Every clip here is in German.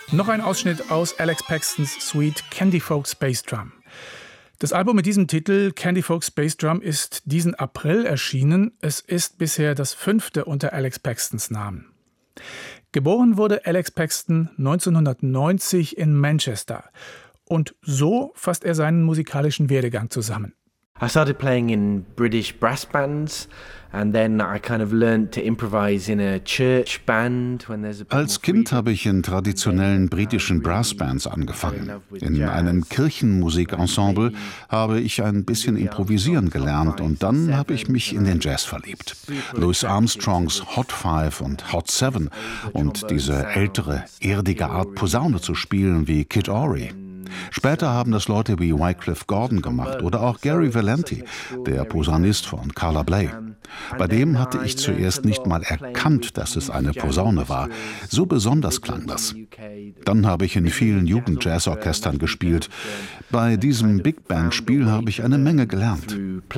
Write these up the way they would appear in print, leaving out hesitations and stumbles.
Noch ein Ausschnitt aus Alex Paxtons Suite Candy Folks Bass Drum. Das Album mit diesem Titel Candy Folks Bass Drum ist diesen April erschienen. Es ist bisher das 5. unter Alex Paxtons Namen. Geboren wurde Alex Paxton 1990 in Manchester. Und so fasst er seinen musikalischen Werdegang zusammen. I started playing in British brass bands and then I kind of learned to improvise in a church band when there's a bit more Als Kind habe ich in traditionellen britischen Brassbands angefangen. In einem Kirchenmusikensemble habe ich ein bisschen improvisieren gelernt und dann habe ich mich in den Jazz verliebt. Louis Armstrongs Hot Five und Hot Seven und diese ältere, erdige Art Posaune zu spielen wie Kid Ory. Später haben das Leute wie Wycliffe Gordon gemacht oder auch Gary Valenti, der Posaunist von Carla Bley. Bei dem hatte ich zuerst nicht mal erkannt, dass es eine Posaune war. So besonders klang das. Dann habe ich in vielen Jugendjazzorchestern gespielt. Bei diesem Big Band-Spiel habe ich eine Menge gelernt.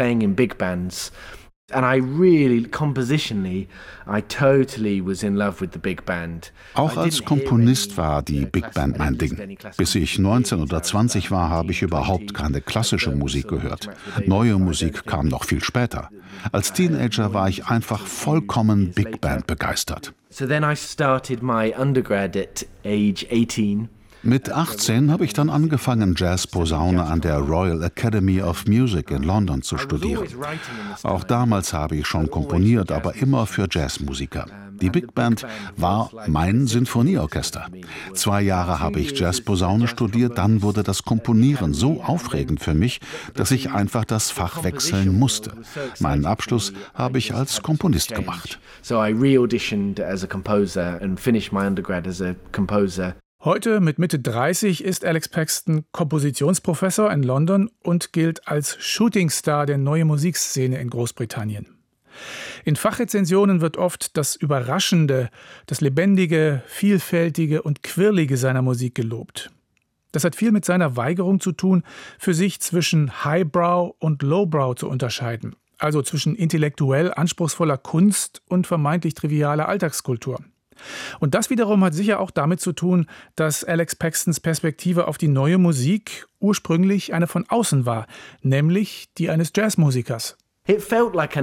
And I really, compositionally, I totally was in love with the big band. Auch als Komponist war die Big Band mein Ding. Bis ich 19 oder 20 war, habe ich überhaupt keine klassische Musik gehört. Neue Musik kam noch viel später. Als Teenager war ich einfach vollkommen Big Band begeistert. So then I started my undergrad at age 18. Mit 18 habe ich dann angefangen, Jazzposaune an der Royal Academy of Music in London zu studieren. Auch damals habe ich schon komponiert, aber immer für Jazzmusiker. Die Big Band war mein Sinfonieorchester. 2 Jahre habe ich Jazzposaune studiert, dann wurde das Komponieren so aufregend für mich, dass ich einfach das Fach wechseln musste. Meinen Abschluss habe ich als Komponist gemacht. So I re-auditioned as a composer and finished my undergrad as a composer. Heute mit Mitte 30 ist Alex Paxton Kompositionsprofessor in London und gilt als Shootingstar der neuen Musikszene in Großbritannien. In Fachrezensionen wird oft das Überraschende, das Lebendige, Vielfältige und Quirlige seiner Musik gelobt. Das hat viel mit seiner Weigerung zu tun, für sich zwischen Highbrow und Lowbrow zu unterscheiden, also zwischen intellektuell anspruchsvoller Kunst und vermeintlich trivialer Alltagskultur. Und das wiederum hat sicher auch damit zu tun, dass Alex Paxtons Perspektive auf die neue Musik ursprünglich eine von außen war, nämlich die eines Jazzmusikers. Es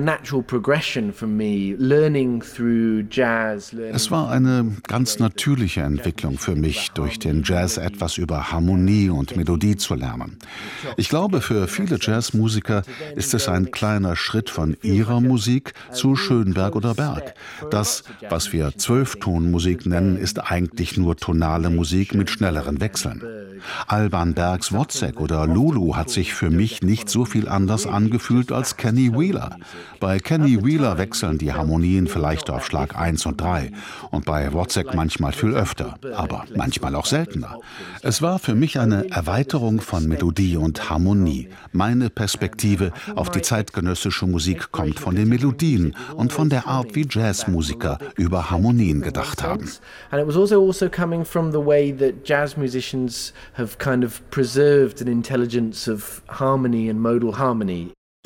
war eine ganz natürliche Entwicklung für mich, durch den Jazz etwas über Harmonie und Melodie zu lernen. Ich glaube, für viele Jazzmusiker ist es ein kleiner Schritt von ihrer Musik zu Schönberg oder Berg. Das, was wir 12-Ton-Musik nennen, ist eigentlich nur tonale Musik mit schnelleren Wechseln. Alban Bergs Wozzeck oder Lulu hat sich für mich nicht so viel anders angefühlt als Kenny Wheeler. Bei Kenny Wheeler wechseln die Harmonien vielleicht auf Schlag 1 und 3 und bei Wozzeck manchmal viel öfter, aber manchmal auch seltener. Es war für mich eine Erweiterung von Melodie und Harmonie. Meine Perspektive auf die zeitgenössische Musik kommt von den Melodien und von der Art, wie Jazzmusiker über Harmonien gedacht haben. And it was also coming from the way that jazz musicians have kind of preserved an intelligence of harmony and modal harmony.